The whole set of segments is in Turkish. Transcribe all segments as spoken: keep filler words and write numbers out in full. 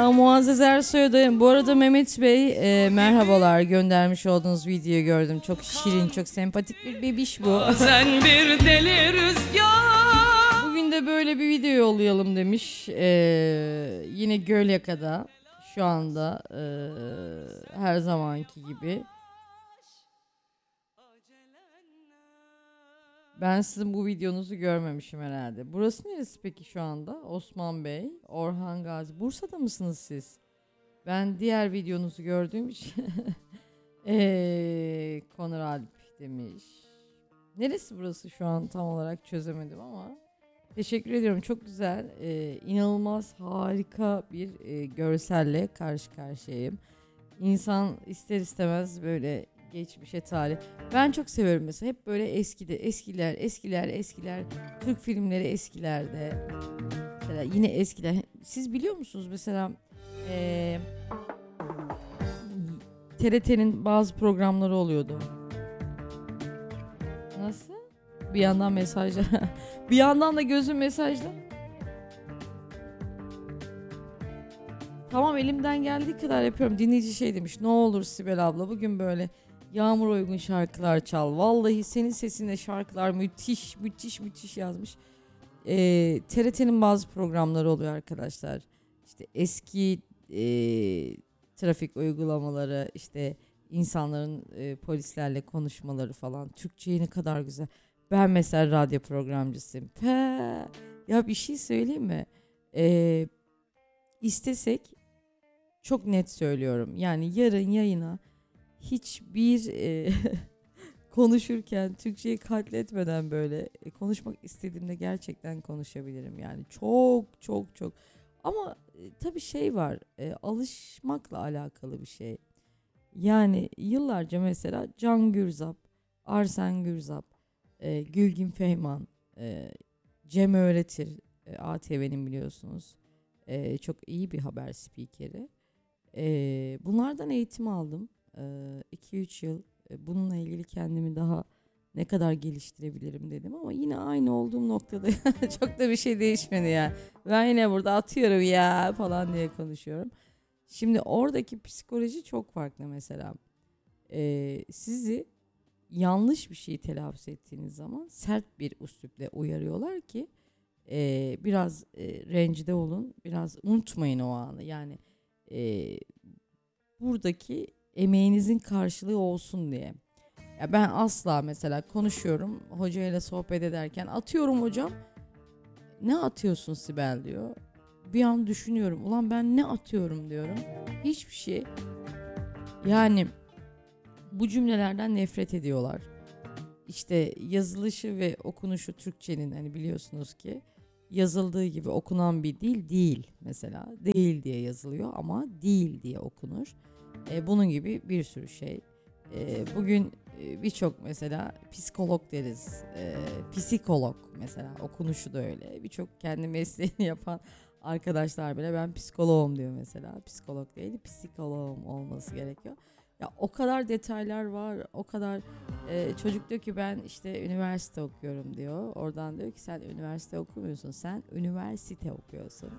Ya Muazzez Ersoy'da. Bu arada Mehmet Bey e, merhabalar, göndermiş olduğunuz videoyu gördüm. Çok şirin, çok sempatik bir bebiş bu. Sen bir deli rüzgar. Bugün de böyle bir video yollayalım demiş. E, yine Gölyaka'da şu anda e, her zamanki gibi. Ben sizin bu videonuzu görmemişim herhalde. Burası neresi peki şu anda? Osman Bey, Orhan Gazi. Bursa'da mısınız siz? Ben diğer videonuzu gördüğüm için. Eee Konur Alp demiş. Neresi burası şu an tam olarak çözemedim ama. Teşekkür ediyorum. Çok güzel. Ee, inanılmaz harika bir e, görselle karşı karşıyayım. İnsan ister istemez böyle geçmişe tarih. Ben çok seviyorum mesela. Hep böyle eskide, eskiler, eskiler, eskiler. Türk filmleri eskilerde. Mesela yine eskiler. Siz biliyor musunuz mesela e, T R T'nin bazı programları oluyordu. Nasıl? Bir yandan mesajlar. Bir yandan da gözüm mesajda. Tamam, elimden geldiği kadar yapıyorum. Dinleyici şey demiş. Ne olur Sibel abla bugün böyle yağmur uygun şarkılar çal. Vallahi senin sesinde şarkılar müthiş müthiş müthiş yazmış. Ee, T R T'nin bazı programları oluyor arkadaşlar. İşte eski e, trafik uygulamaları, işte insanların e, polislerle konuşmaları falan. Türkçeyi ne kadar güzel. Ben mesela radyo programcısıyım. Pe, ya bir şey söyleyeyim mi? Ee, istesek çok net söylüyorum. Yani yarın yayına hiçbir e, konuşurken Türkçeyi katletmeden böyle e, konuşmak istediğimde gerçekten konuşabilirim. Yani çok çok çok. Ama e, tabii şey var. E, alışmakla alakalı bir şey. Yani yıllarca mesela Can Gürzap, Arsen Gürzap, e, Gülgin Feyman, e, Cem Öğretir, e, A T V'nin biliyorsunuz. E, çok iyi bir haber spikeri. E, bunlardan eğitim aldım. iki üç yıl e, bununla ilgili kendimi daha ne kadar geliştirebilirim dedim ama yine aynı olduğum noktada çok da bir şey değişmedi ya. Ben yine burada atıyorum ya falan diye konuşuyorum. Şimdi oradaki psikoloji çok farklı mesela. E, sizi yanlış bir şeyi telaffuz ettiğiniz zaman sert bir üslupla uyarıyorlar ki e, biraz e, rencide olun, biraz unutmayın o anı. Yani e, buradaki emeğinizin karşılığı olsun diye. Ya ben asla mesela konuşuyorum, hocayla sohbet ederken atıyorum hocam. Ne atıyorsun Sibel diyor. Bir an düşünüyorum. Ulan ben ne atıyorum diyorum. Hiçbir şey. Yani bu cümlelerden nefret ediyorlar. İşte yazılışı ve okunuşu Türkçenin hani biliyorsunuz ki yazıldığı gibi okunan bir dil değil mesela. Değil diye yazılıyor ama değil diye okunur. E, bunun gibi bir sürü şey. E, bugün e, birçok mesela psikolog deriz. E, psikolog mesela okunuşu da öyle. Birçok kendi mesleğini yapan arkadaşlar bile ben psikoloğum diyor mesela. Psikolog değil, psikoloğum olması gerekiyor. Ya o kadar detaylar var, o kadar e, çocuk diyor ki ben işte üniversite okuyorum diyor. Oradan diyor ki sen üniversite okumuyorsun, sen üniversite okuyorsun.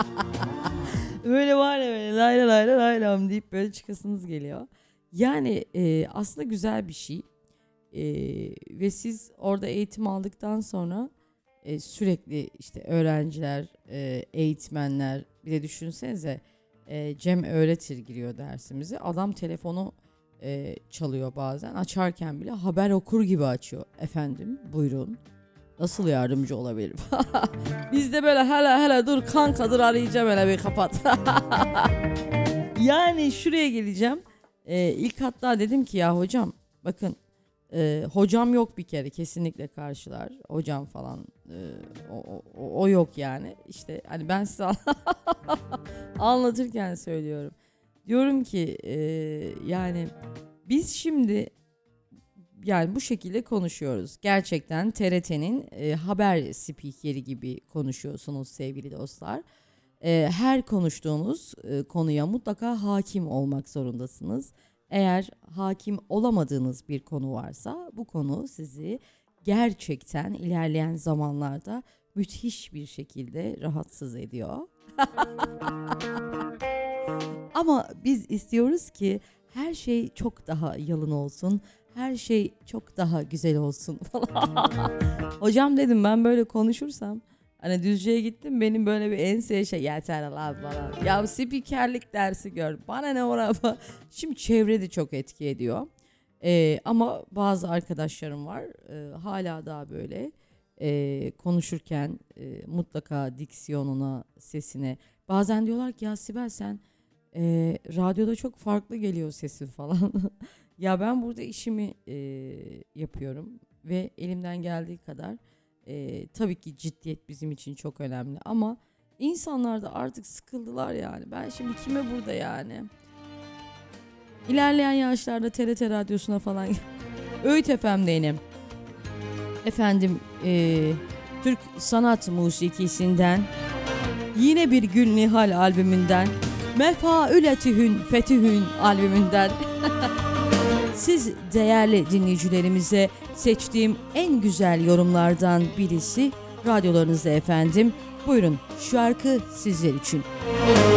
Böyle var ya böyle lay lay lay lay lam deyip böyle çıkasınız geliyor. Yani e, aslında güzel bir şey. E, ve siz orada eğitim aldıktan sonra e, sürekli işte öğrenciler, e, eğitmenler, bir de düşünsenize e, Cem Öğretir giriyor dersimize. Adam telefonu e, çalıyor bazen. Açarken bile haber okur gibi açıyor. Efendim buyurun. Nasıl yardımcı olabilirim? Biz de böyle hele hele dur kanka dur arayacağım hele bir kapat. Yani şuraya geleceğim. Ee, ilk hatta dedim ki ya hocam bakın e, hocam yok bir kere kesinlikle karşılar. Hocam falan e, o, o, o yok yani. İşte hani ben size anlatırken söylüyorum. Diyorum ki e, yani biz şimdi yani bu şekilde konuşuyoruz. Gerçekten T R T'nin e, haber spikeri gibi konuşuyorsunuz sevgili dostlar. E, her konuştuğunuz e, konuya mutlaka hakim olmak zorundasınız. Eğer hakim olamadığınız bir konu varsa bu konu sizi gerçekten ilerleyen zamanlarda müthiş bir şekilde rahatsız ediyor. Ama biz istiyoruz ki her şey çok daha yalın olsun. Her şey çok daha güzel olsun falan. Hocam dedim ben böyle konuşursam hani Düzce'ye gittim benim böyle bir enseye şey yeter lan falan. Ya spikerlik dersi gör. Bana ne orada. Şimdi çevre de çok etki ediyor. Ee, ama bazı arkadaşlarım var e, hala daha böyle e, konuşurken e, mutlaka diksiyonuna, sesine. Bazen diyorlar ki ya Sibel sen e, radyoda çok farklı geliyor sesin falan. Ya ben burada işimi e, yapıyorum ve elimden geldiği kadar e, tabii ki ciddiyet bizim için çok önemli ama insanlar da artık sıkıldılar yani. Ben şimdi kime burada yani? İlerleyen yaşlarda T R T radyosuna falan Öğüt F M'deyim. Efendim e, Türk sanat musikisinden yine bir Gül Nihal albümünden Mefaületühün Fetühün albümünden siz değerli dinleyicilerimize seçtiğim en güzel yorumlardan birisi radyolarınızda efendim. Buyurun şarkı sizler için.